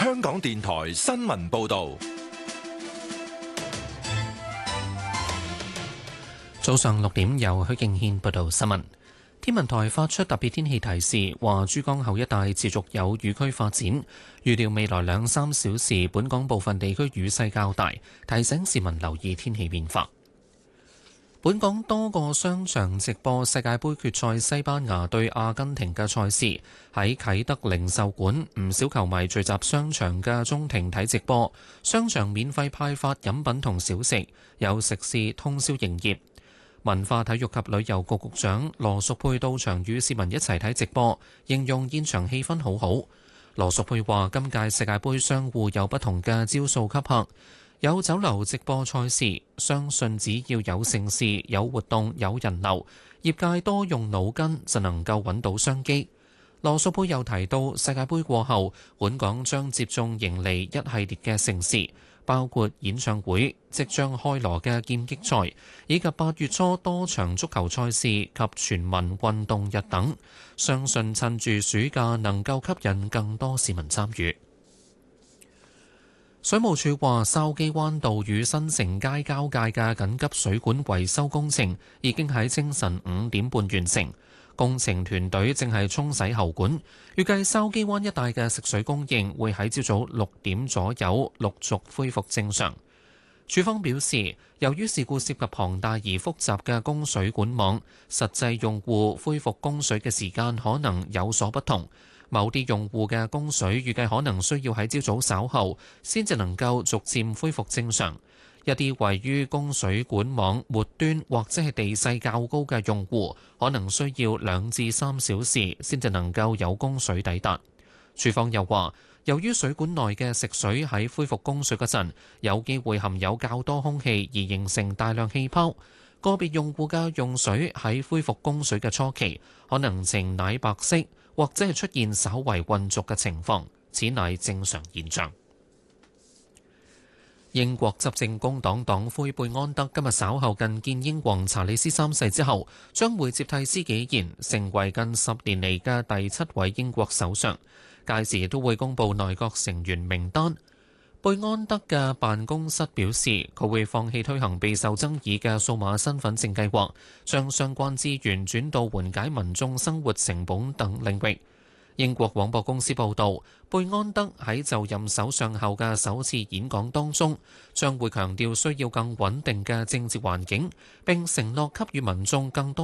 香港電台新聞報道。 早上6點，由許敬軒報道新聞。天文台發出特別天氣提示，話珠江口一帶持續有雨區發展，預料未來2-3小時本港部分地區雨勢較大，提醒市民留意天氣變化。本港多個商場直播世界盃決賽西班牙對阿根廷嘅賽事，喺啟德零售館唔少球迷聚集商場嘅中庭睇直播，商場免費派發飲品同小食，有食肆通宵營業。文化體育及旅遊局局長羅淑佩到場與市民一齊睇直播，形容現場氣氛好好。羅淑佩話：今屆世界盃商戶有不同嘅招數吸客，有酒樓直播賽事，相信只要有盛事、有活動、有人流，業界多用腦筋就能夠揾到商機。羅淑佩又提到，世界盃過後，本港將接踵迎嚟一系列嘅盛事，包括演唱會、即將開鑼嘅劍擊賽，以及8月初多場足球賽事及全民運動日等。相信趁住暑假能夠吸引更多市民參與。水務署話，筲箕灣道與新城街交界嘅緊急水管維修工程已經喺清晨5點半完成。工程團隊正係沖洗喉管，預計筲箕灣一帶嘅食水供應會喺朝早6點左右陸續恢復正常。署方表示，由於事故涉及龐大而複雜嘅供水管網，實際用戶恢復供水嘅時間可能有所不同。某啲用戶嘅供水預計可能需要喺朝早稍後先至能夠逐漸恢復正常。一啲位於供水管網末端或者係地勢較高嘅用戶，可能需要2至3小時先至能夠有供水抵達。署方又話，由於水管內嘅食水喺恢復供水嗰陣，有機會含有較多空氣而形成大量氣泡，個別用戶嘅用水喺恢復供水嘅初期，可能呈奶白色或者係出現稍為混濁嘅情況，此乃正常現象。英國執政工黨黨魁貝安德今日稍後覲見英皇查理斯3世之後，將會接替施紀賢，成為近10年嚟嘅第7位英國首相。屆時亦都會公布內閣成員名單。貝安德嘅辦公室表示，佢會放棄推行備受爭議嘅數碼身份證計劃，將相關資源轉到緩解民眾生活成本等領域。英國廣播公司報導，貝安德喺就任首相後嘅首次演講當中，將會強調需要更穩定嘅政治環境，並承諾給予民眾更多